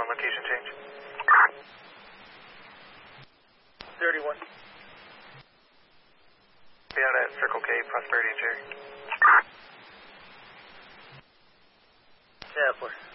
location change. 31. Be out at Circle K, Prosperity and Cherry. Yeah, 4.